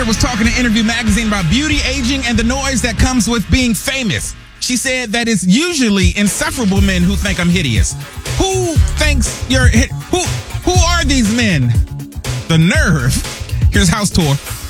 Carter was talking to Interview Magazine about beauty, aging, and the noise that comes with being famous. She said that it's usually insufferable men who think I'm hideous. Who thinks you're... Who are these men? The nerve. Here's House Tour.